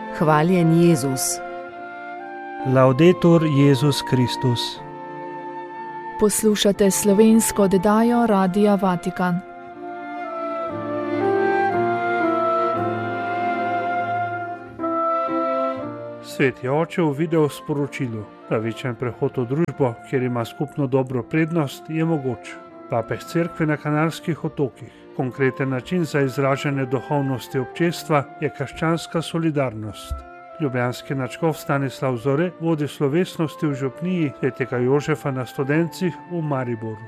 Hvaljen Jezus. Laudetur Jezus Kristus. Poslušate slovensko oddajo Radia Vatikan. Sveti oče v video sporočilu: pravičen prehod v družbo, kjer ima skupno dobro prednost, je mogoč. Papež cerkve na Kanarskih otokih. Konkreten način za izražanje duhovnosti občestva je krščanska solidarnost. Ljubljanski nadškof Stanislav Zore vodi slovesnosti v župniji svetega Jožefa na Studencih v Mariboru.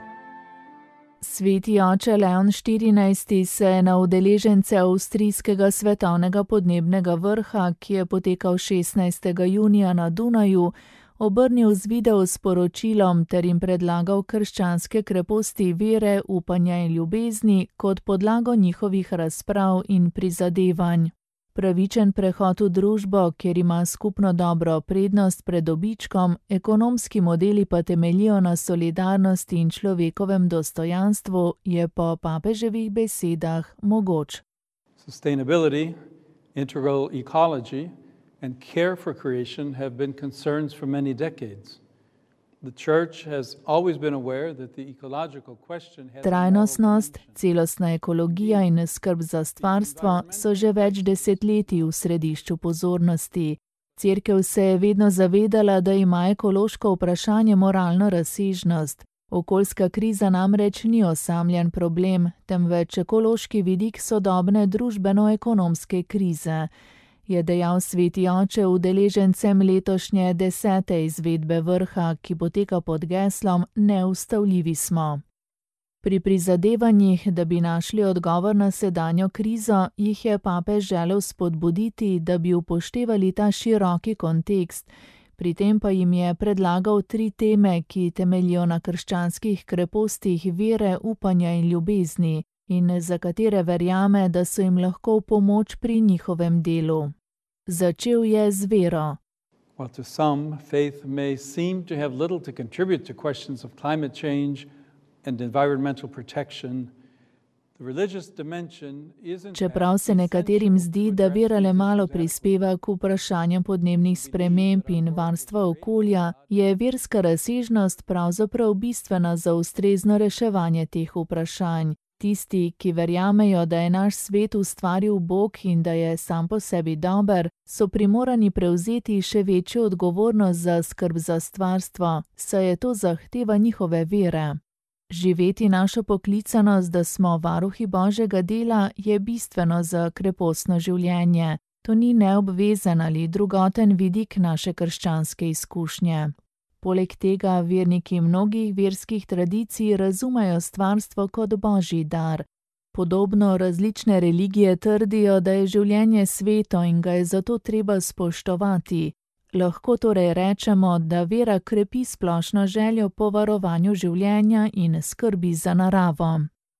Sveti oče Leon XIV se je na udeležence avstrijskega svetovnega podnebnega vrha, ki je potekal 16. junija na Dunaju, obrnil z video sporočilom ter jim predlagal krščanske kreposti vere, upanja in ljubezni kot podlago njihovih razprav in prizadevanj. Pravičen prehod v družbo, kjer ima skupno dobro prednost pred dobičkom, ekonomski modeli pa temeljijo na solidarnosti in človekovem dostojanstvu, je po papeževih besedah mogoč. Sustainability, integral ecology and care for creation have been concerns for many decades. The church has always been aware that the ecological question has Trajnostnost, celostna ekologija in skrb za stvarstvo so že več desetletij v središču pozornosti. Cerkev se je vedno zavedala, da ima ekološko vprašanje moralno razsežnost. Okoljska kriza namreč ni osamljen problem, temveč ekološki vidik sodobne družbeno-ekonomske krize, je dejal sveti oče udeležencem letošnje 10. izvedbe vrha, ki poteka pod geslom Neustavljivi smo. Pri prizadevanjih, da bi našli odgovor na sedanjo krizo, jih je papež želel spodbuditi, da bi upoštevali ta široki kontekst, pri tem pa jim je predlagal 3 teme, ki temeljijo na krščanskih krepostih vere, upanja in ljubezni, in za katere verjame, da so jim lahko v pomoč pri njihovem delu. Začel je z vero. While to some, faith may seem to have little to contribute to questions of climate change and environmental protection, the religious dimension isn't. Čeprav se nekaterim zdi, da vera le malo prispeva k vprašanjem podnebnih sprememb in varstva okolja, je verska razsežnost pravzaprav bistvena za ustrezno reševanje teh vprašanj. Tisti, ki verjamejo, da je naš svet ustvaril Bog in da je sam po sebi dober, so primorani prevzeti še večjo odgovornost za skrb za stvarstvo, saj je to zahteva njihove vere. Živeti našo poklicanost, da smo varuhi Božjega dela, je bistveno za krepostno življenje. To ni neobvezen ali drugoten vidik naše krščanske izkušnje. Poleg tega verniki mnogih verskih tradicij razumejo stvarstvo kot Božji dar. Podobno različne religije trdijo, da je življenje sveto in ga je zato treba spoštovati. Lahko torej rečemo, da vera krepi splošno željo po varovanju življenja in skrbi za naravo.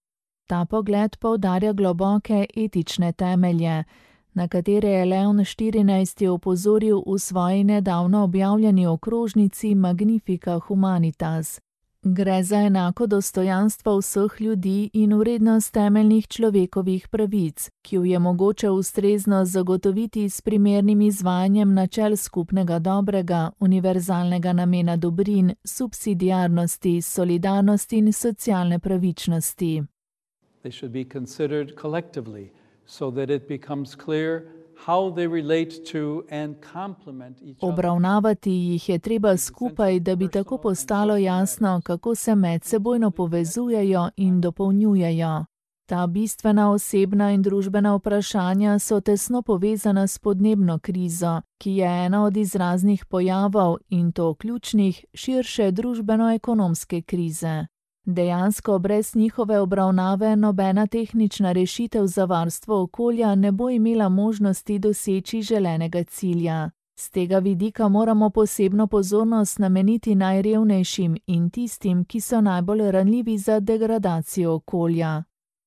Ta pogled poudarja globoke etične temelje, na katere je Leon XIV opozoril v svoji nedavno objavljeni okrožnici Magnifica Humanitas. Gre za enako dostojanstvo vseh ljudi in vrednost temeljnih človekovih pravic, ki jo je mogoče ustrezno zagotoviti s primernim izvajanjem načel skupnega dobrega, univerzalnega namena dobrin, subsidiarnosti, solidarnosti in socialne pravičnosti. They should be considered collectively, so that it becomes clear how they relate to and complement each other. Obravnavati jih je treba skupaj, da bi tako postalo jasno, kako se medsebojno povezujejo in dopolnjujejo. Ta bistvena osebna in družbena vprašanja so tesno povezana s podnebno krizo, ki je ena od izraznih pojavov in to ključnih širše družbeno-ekonomske krize. Dejansko brez njihove obravnave nobena tehnična rešitev za varstvo okolja ne bo imela možnosti doseči želenega cilja. Z tega vidika moramo posebno pozornost nameniti najrevnejšim in tistim, ki so najbolj ranljivi za degradacijo okolja.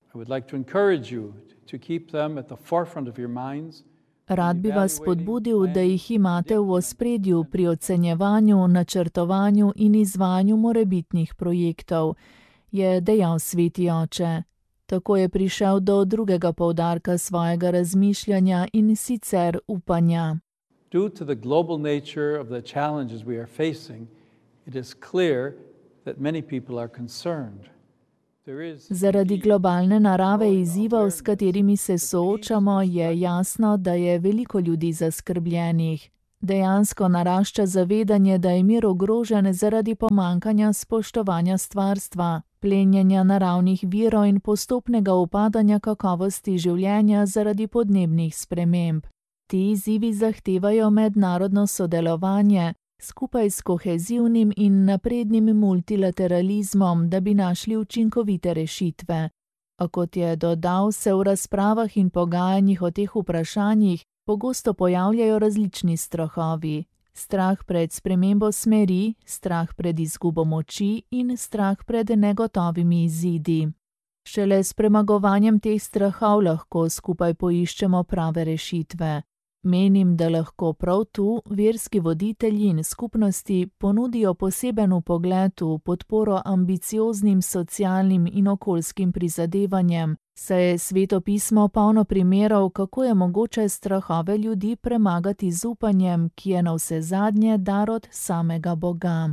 Rad bi vas spodbudil, da jih imate v ospredju pri ocenjevanju, načrtovanju in izvajanju morebitnih projektov, je dejal sveti oče. Tako je prišel do drugega poudarka svojega razmišljanja, in sicer upanja. Due to the global nature of the challenges we are facing, it is clear that many people are concerned. Zaradi globalne narave izzivov, s katerimi se soočamo, je jasno, da je veliko ljudi zaskrbljenih. Dejansko narašča zavedanje, da je mir ogrožen zaradi pomanjkanja spoštovanja stvarstva, plenjenja naravnih virov in postopnega upadanja kakovosti življenja zaradi podnebnih sprememb. Ti izzivi zahtevajo mednarodno sodelovanje, skupaj s kohezivnim in naprednim multilateralizmom, da bi našli učinkovite rešitve. A kot je dodal, se v razpravah in pogajanjih o teh vprašanjih pogosto pojavljajo različni strahovi. Strah pred spremembo smeri, strah pred izgubo moči in strah pred negotovimi izidi. Šele s premagovanjem teh strahov lahko skupaj poiščemo prave rešitve. Menim, da lahko prav tu verski voditelji in skupnosti ponudijo poseben vpogled v podporo ambicioznim socialnim in okoljskim prizadevanjem, saj je Sveto pismo polno primerov, kako je mogoče strahove ljudi premagati z upanjem, ki je navsezadnje dar od samega Boga.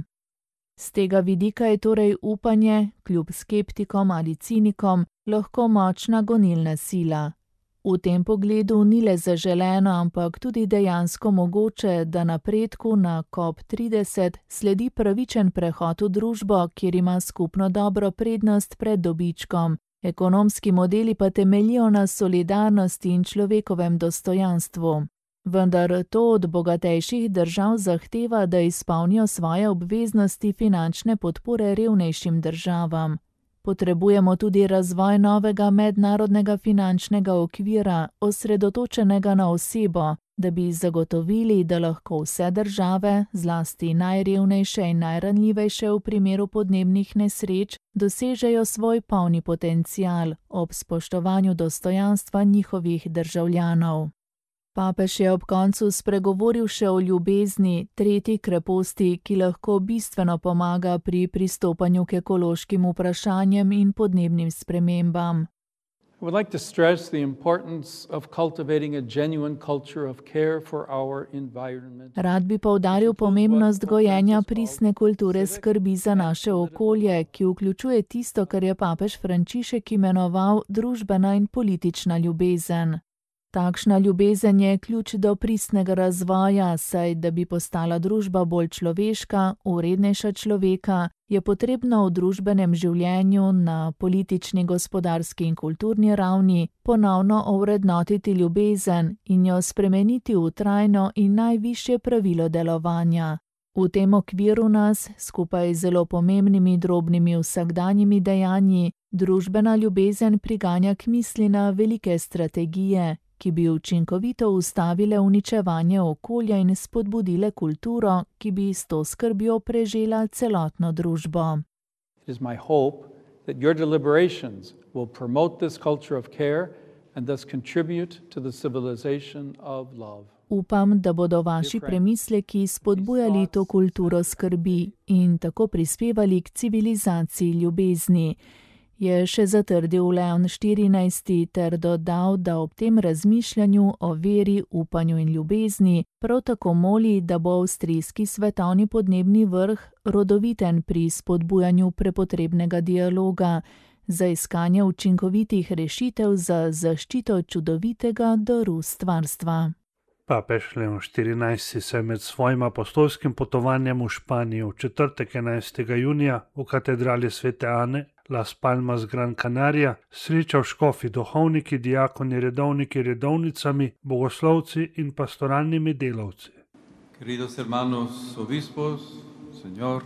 Z tega vidika je torej upanje, kljub skeptikom ali cinikom, lahko močna gonilna sila. V tem pogledu ni le zaželeno, ampak tudi dejansko mogoče, da napredku na COP30 sledi pravičen prehod v družbo, kjer ima skupno dobro prednost pred dobičkom. Ekonomski modeli pa temeljijo na solidarnosti in človekovem dostojanstvu. Vendar to od bogatejših držav zahteva, da izpolnijo svoje obveznosti finančne podpore revnejšim državam. Potrebujemo tudi razvoj novega mednarodnega finančnega okvira, osredotočenega na osebo, da bi zagotovili, da lahko vse države, zlasti najrevnejše in najranljivejše v primeru podnebnih nesreč, dosežejo svoj polni potencial ob spoštovanju dostojanstva njihovih državljanov. Papež je ob koncu spregovoril še o ljubezni, tretji kreposti, ki lahko bistveno pomaga pri pristopanju k ekološkim vprašanjem in podnebnim spremembam. I would like to stress the importance of cultivating a genuine culture of care for our environment. Rad bi poudaril pomembnost gojenja pristne kulture skrbi za naše okolje, ki vključuje tisto, kar je papež Frančišek imenoval družbena in politična ljubezen. Takšna ljubezen je ključ do pristnega razvoja, saj da bi postala družba bolj človeška, vrednejša človeka, je potrebno v družbenem življenju na politični, gospodarski in kulturni ravni ponovno ovrednotiti ljubezen in jo spremeniti v trajno in najvišje pravilo delovanja. V tem okviru nas, skupaj z zelo pomembnimi drobnimi vsakdanjimi dejanji, družbena ljubezen priganja k misli na velike strategije, ki bi učinkovito ustavile uničevanje okolja in spodbudile kulturo, ki bi s to skrbjo prežela celotno družbo. It is my hope that your deliberations will promote this culture of care and thus contribute to the civilization of love. Upam, da bodo vaši premisleki spodbujali to kulturo skrbi in tako prispevali k civilizaciji ljubezni, je še zatrdil Leon XIV ter dodal, da ob tem razmišljanju o veri, upanju in ljubezni prav tako moli, da bo avstrijski svetovni podnebni vrh rodoviten pri spodbujanju prepotrebnega dialoga za iskanje učinkovitih rešitev za zaščito čudovitega daru stvarstva. Papež Leon XIV se je med svojim apostolskim potovanjem v Španijo v četrtek 11. junija v katedrali Svete Ane, Las Palmas, Gran Canaria, srečal škofi, duhovniki, diakoni, redovniki, redovnicami, bogoslovci in pastoralnimi delavci. Queridos hermanos obispos, Señor,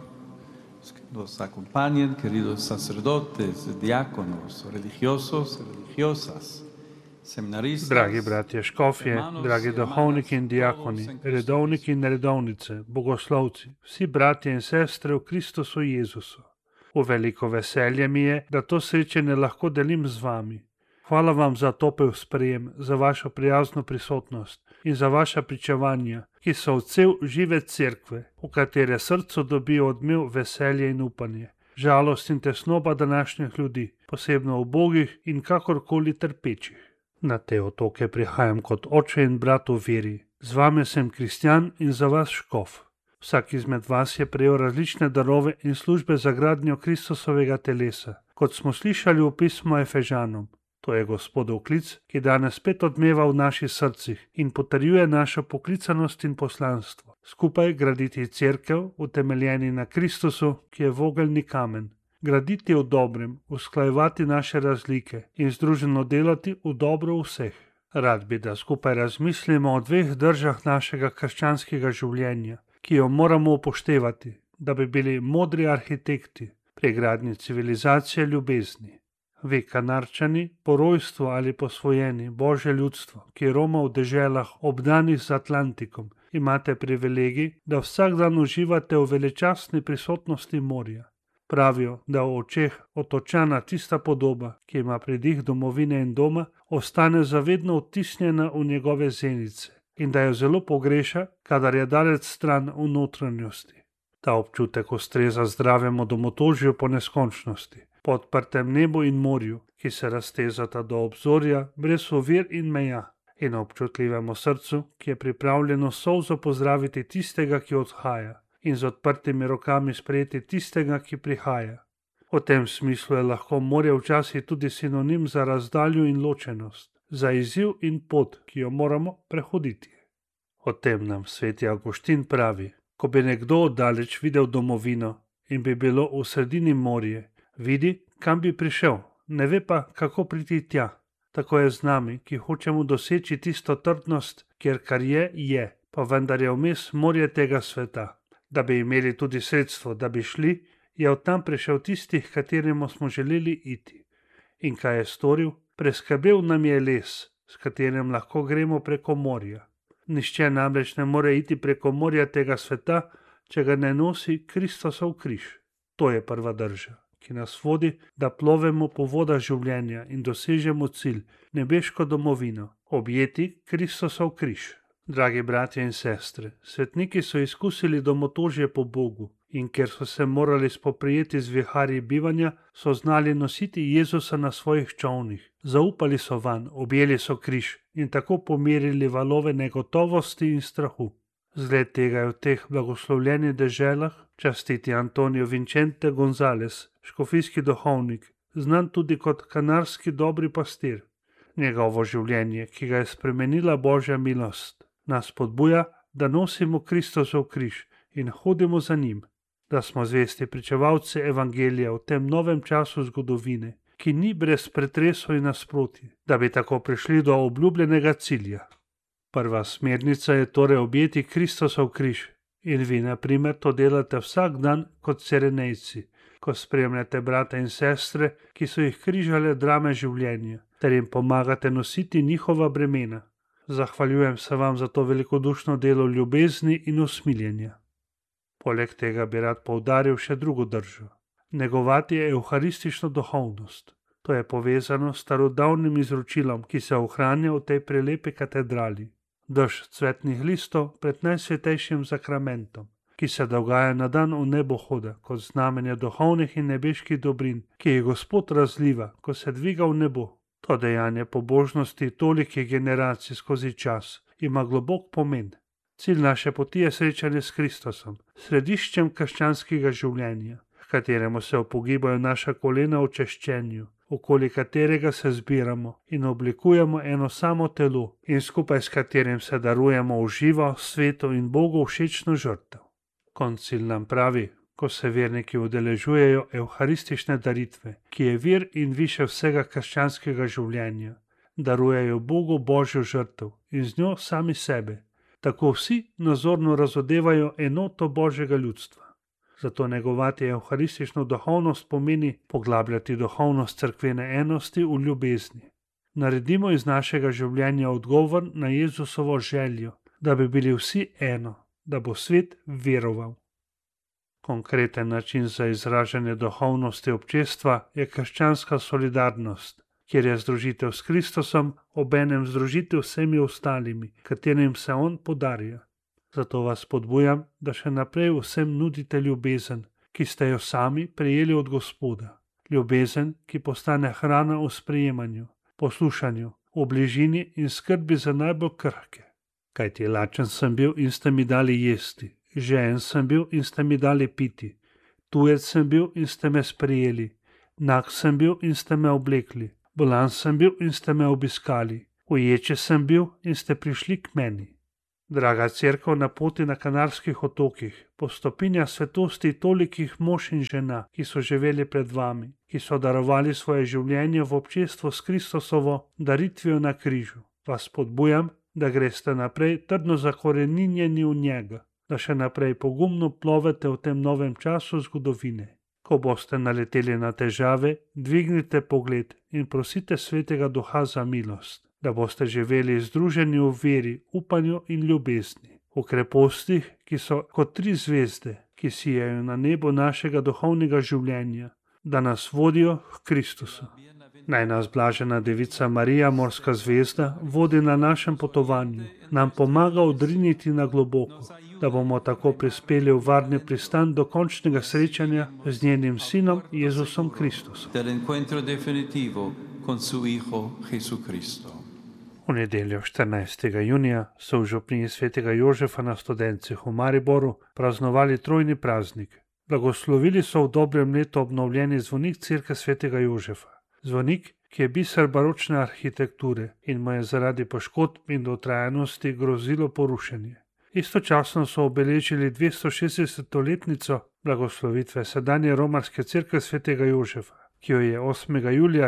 nos acompañen, queridos sacerdotes, diáconos, religiosos, religiosas, seminaristas. Dragi bratje škofje, dragi duhovniki in diakoni, redovniki in redovnice, bogoslovci, vsi bratje in sestre v Kristusu Jezusu. V veliko veselje mi je, da to srečanje lahko delim z vami. Hvala vam za topel sprejem, za vašo prijazno prisotnost in za vaša pričevanja, ki so odsev žive cerkve, v katere srcu dobijo odmev veselje in upanje. žalost in tesnoba današnjih ljudi, posebno ubogih in kakorkoli trpečih. Na te otoke prihajam kot oče in brat v veri. Z vami sem kristjan in za vas škof. Vsak izmed vas je prejel različne darove in službe za gradnjo Kristusovega telesa, kot smo slišali v pismu Efežanom. To je Gospodov klic, ki danes spet odmeva v naših srcih in potrjuje našo poklicanost in poslanstvo. Skupaj graditi cerkev, utemeljeni na Kristusu, ki je vogelni kamen. Graditi v dobrem, usklajevati naše razlike in združeno delati v dobro vseh. Rad bi, da skupaj razmislimo o dveh držah našega krščanskega življenja, ki jo moramo upoštevati, da bi bili modri arhitekti pri gradnji civilizacije ljubezni. Vi, Kanarčani, po rojstvu ali posvojeni Božje ljudstvo, ki roma v deželah obdanih z Atlantikom, imate privilegij, da vsak dan uživate v veličastni prisotnosti morja. Pravijo, da v očeh otočana tista podoba, ki ima pridih domovine in doma, ostane zavedno vtisnjena v njegove zenice in da jo zelo pogreša, kadar je daleč stran v notranjosti. Ta občutek ustreza zdravemu domotožju po neskončnosti, po odprtem nebu in morju, ki se raztezata do obzorja brez ovir in meja, in občutljivemu srcu, ki je pripravljeno solzo pozdraviti tistega, ki odhaja, in z odprtimi rokami sprejeti tistega, ki prihaja. V tem smislu je lahko morje včasih tudi sinonim za razdaljo in ločenost, za izziv in pot, ki jo moramo prehoditi. O tem nam sveti Avguštin pravi: ko bi nekdo oddaleč videl domovino in bi bilo v sredini morje, vidi, kam bi prišel, ne ve pa, kako priti tja. Tako je z nami, ki hočemo doseči tisto trdnost, kjer kar je, pa vendar je vmes morje tega sveta. Da bi imeli tudi sredstvo, da bi šli, je od tam prišel tistih, kateremu smo želeli iti. In kaj je storil? Preskrbel nam je les, s katerim lahko gremo preko morja. Nihče namreč ne more iti preko morja tega sveta, če ga ne nosi Kristusov križ. To je prva drža, ki nas vodi, da plovemo po vodah življenja in dosežemo cilj, nebeško domovino, objeti Kristusov križ. Dragi bratje in sestre, svetniki so izkusili domotožje po Bogu in ker so se morali spoprijeti z viharji bivanja, so znali nositi Jezusa na svojih čolnih, zaupali so vanj, objeli so križ in tako pomirili valove negotovosti in strahu. Zgled tega je v teh blagoslovljenih deželah častiti Antonio Vincente González, škofijski duhovnik, znan tudi kot kanarski dobri pastir. Njegovo življenje, ki ga je spremenila Božja milost, nas spodbuja, da nosimo Kristusov križ in hodimo za njim, da smo zvesti pričevalci evangelija v tem novem času zgodovine, ki ni brez pretresov in nasprotij, da bi tako prišli do obljubljenega cilja. Prva smernica je torej objeti Kristusov križ in vi, na primer, to delate vsak dan kot Cirenejci, ko spremljate brate in sestre, ki so jih križale drame življenja, ter jim pomagate nositi njihova bremena. Zahvaljujem se vam za to velikodušno delo ljubezni in usmiljenja. Poleg tega bi rad poudaril še drugo držo. Negovati je evharistično duhovnost. To je povezano s starodavnim izročilom, ki se ohranja v tej prelepi katedrali. Dež cvetnih listov pred najsvetejšim sakramentom, ki se dogaja na dan v nebohoda, kot znamenje duhovnih in nebeških dobrin, ki jih Gospod razliva, ko se dviga v nebo. To dejanje pobožnosti tolikih generacij skozi čas ima globok pomen. Cilj naše poti je srečanje s Kristusom, središčem krščanskega življenja, v kateremu se upogibajo naša kolena v češčenju, okoli katerega se zbiramo in oblikujemo eno samo telo in skupaj s katerim se darujemo v živo, sveto in Bogu všečno žrtev. Koncil nam pravi, ko se verniki udeležujejo evharistične daritve, ki je vir in više vsega krščanskega življenja, darujejo Bogu Božjo žrtev in z njo sami sebe. Tako vsi nazorno razodevajo enoto Božjega ljudstva. Zato negovati evharistično duhovnost pomeni poglabljati duhovnost cerkvene enosti v ljubezni. Naredimo iz našega življenja odgovor na Jezusovo željo, da bi bili vsi eno, da bo svet veroval. Konkreten način za izražanje duhovnosti občestva je krščanska solidarnost, kjer je združitev s Kristusom obenem združitev s vsemi ostalimi, katerim se on podarja. Zato vas spodbujam, da še naprej vsem nudite ljubezen, ki ste jo sami prejeli od Gospoda. Ljubezen, ki postane hrana v sprejemanju, poslušanju, v bližini in skrbi za najbolj krhke. Kajti lačen sem bil in ste mi dali jesti, žejen sem bil in ste mi dali piti, tujec sem bil in ste me sprejeli, nag sem bil in ste me oblekli, bolan sem bil in ste me obiskali, uječe sem bil in ste prišli k meni. Draga cerkev na poti na Kanarskih otokih, postopinja svetosti tolikih mož in žena, ki so živeli pred vami, ki so darovali svoje življenje v občestvu s Kristusovo daritvijo na križu, vas spodbujam, da greste naprej trdno zakoreninjeni v njega, da še naprej pogumno plovete v tem novem času zgodovine. Ko boste naleteli na težave, dvignite pogled in prosite Svetega Duha za milost, da boste živeli združeni v veri, upanju in ljubezni, v krepostih, ki so kot 3 zvezde, ki sijajo na nebu našega duhovnega življenja, da nas vodijo k Kristusu. Naj nas blažena Devica Marija, morska zvezda, vodi na našem potovanju, nam pomaga odriniti na globoko, da bomo tako prispeli v varni pristan do končnega srečanja z njenim Sinom Jezusom Kristusom. V nedeljo 14. junija so v župniji svetega Jožefa na Studencih v Mariboru praznovali trojni praznik. Blagoslovili so v dobrem letu obnovljeni zvonik cerkve svetega Jožefa. Zvonik, ki je biser baročne arhitekture in mu je zaradi poškodb in dotrajanosti grozilo porušenje. Istočasno so obeležili 260-letnico blagoslovitve sedanje romarske cerkve svetega Jožefa, ki jo je 8. julija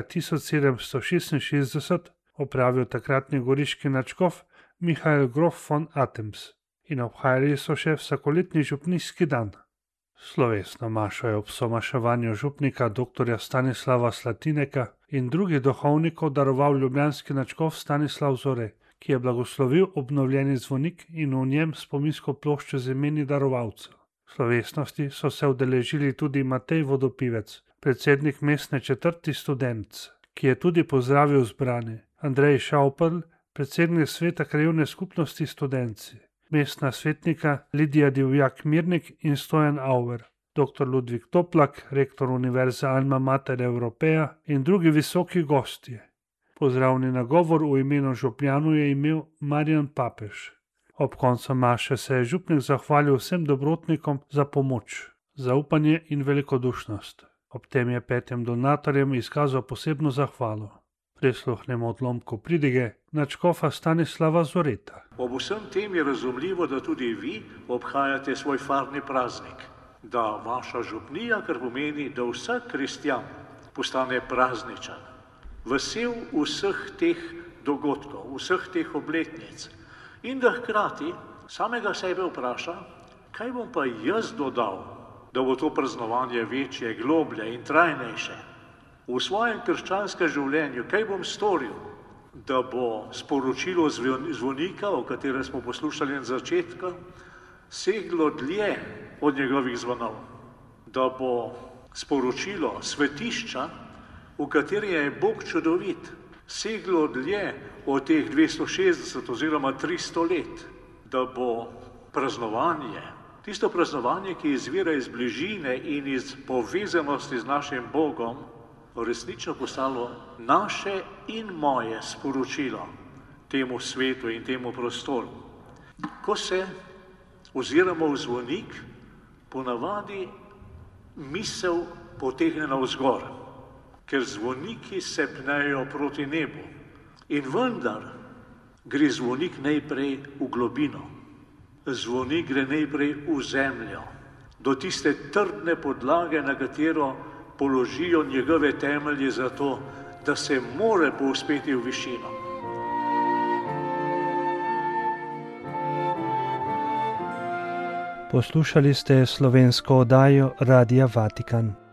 1766 opravil takratni goriški nadškof Mihael Grof von Atems in obhajali so še vsakoletni župnijski dan. Slovesno mašo je ob somaševanju župnika dr. Stanislava Slatineka in drugih duhovnikov daroval ljubljanski nadškof Stanislav Zore, ki je blagoslovil obnovljeni zvonik in v njem spominsko ploščo z imeni darovalcev. Slovesnosti so se udeležili tudi Matej Vodopivec, predsednik mestne četrti Studenc, ki je tudi pozdravil zbrane, Andrej Šauperl, predsednik sveta krajevne skupnosti Studenci, mestna svetnika Lidija Divjak-Mirnik in Stojan Auer, dr. Ludvik Toplak, rektor Univerze Alma Mater Europeja in drugi visoki gostje. Pozdravni nagovor v imenu župnjanov je imel Marjan Papež. Ob koncu maše se je župnik zahvalil vsem dobrotnikom za pomoč, zaupanje in velikodušnost. Ob tem je 5 donatorjem izkazal posebno zahvalo. Prisluhnemo odlomku pridige nadškofa Stanislava Zoreta. Ob vsem tem je razumljivo, da tudi vi obhajate svoj farni praznik, da vaša župnija, kar pomeni, da vsak kristjan postane prazničan, vesel vseh teh dogodkov, vseh teh obletnic in da hkrati samega sebe vpraša, kaj bom pa jaz dodal, da bo to praznovanje večje, globlje in trajnejše. V svojem krščanskem življenju, kaj bom storil, da bo sporočilo zvonika, o katerem smo poslušali na začetku, seglo dlje od njegovih zvonov, da bo sporočilo svetišča, v kateri je Bog čudovit, seglo dlje od teh 260 oziroma 300 let, da bo praznovanje, tisto praznovanje, ki izvira iz bližine in iz povezanosti z našim Bogom, resnično postalo naše in moje sporočilo temu svetu in temu prostoru. Ko se oziramo v zvonik, ponavadi misel potegne navzgor, ker zvoniki se pnejo proti nebu. In vendar gre zvonik najprej v globino. Zvonik gre najprej v zemljo, do tiste trdne podlage, na katero položijo njegove temelje za to, da se more povzpeti v višino. Poslušali ste slovensko oddajo Radia Vatikan.